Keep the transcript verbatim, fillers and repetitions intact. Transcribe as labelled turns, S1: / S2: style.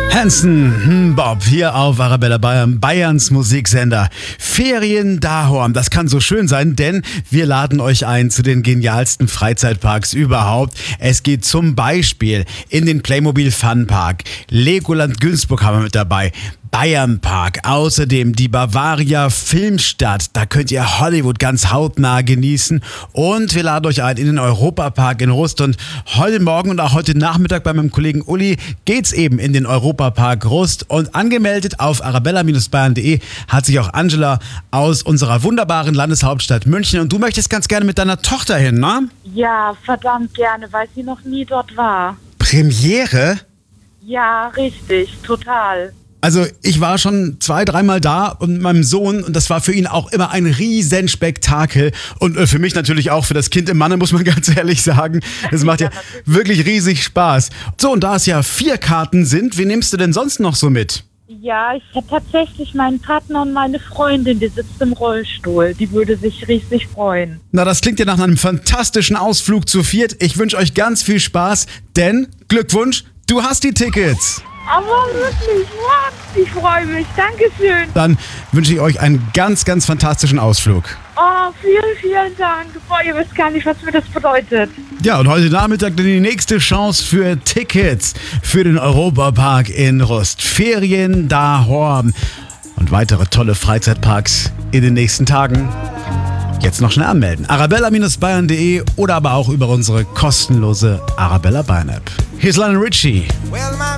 S1: Hanson, hm, Bob, hier auf Arabella Bayern, Bayerns Musiksender. Ferien Dahorn, das kann so schön sein, denn wir laden euch ein zu den genialsten Freizeitparks überhaupt. Es geht zum Beispiel in den Playmobil Funpark, Legoland Günzburg haben wir mit dabei, Bayernpark, außerdem die Bavaria Filmstadt, da könnt ihr Hollywood ganz hautnah genießen und wir laden euch ein in den Europapark in Rust und heute Morgen und auch heute Nachmittag bei meinem Kollegen Uli geht's eben in den Europapark Rust und angemeldet auf arabella Bindestrich bayern Punkt de hat sich auch Angela aus unserer wunderbaren Landeshauptstadt München und du möchtest ganz gerne mit deiner Tochter hin, ne?
S2: Ja, verdammt gerne, weil sie noch nie dort war.
S1: Premiere?
S2: Ja, richtig, total.
S1: Also ich war schon zwei, dreimal da und mit meinem Sohn und das war für ihn auch immer ein Riesenspektakel und für mich natürlich auch, für das Kind im Manne, muss man ganz ehrlich sagen. Das macht ja, ja wirklich riesig Spaß. So, und da es ja vier Karten sind, wie nimmst du denn sonst noch so mit?
S2: Ja, ich habe tatsächlich meinen Partner und meine Freundin, die sitzt im Rollstuhl. Die würde sich riesig freuen.
S1: Na, das klingt ja nach einem fantastischen Ausflug zu viert. Ich wünsche euch ganz viel Spaß, denn, Glückwunsch, du hast die Tickets.
S2: Aber wirklich, wow, ich freue mich. Dankeschön.
S1: Dann wünsche ich euch einen ganz, ganz fantastischen Ausflug.
S2: Oh, vielen, vielen Dank. Boah, ihr wisst gar nicht, was mir das bedeutet.
S1: Ja, und heute Nachmittag dann die nächste Chance für Tickets für den Europapark in Rust. Ferien Dahorn und weitere tolle Freizeitparks in den nächsten Tagen. Jetzt noch schnell anmelden. arabella Bindestrich bayern Punkt de oder aber auch über unsere kostenlose Arabella Bayern App. Hier ist Lionel Richie.
S3: Well, my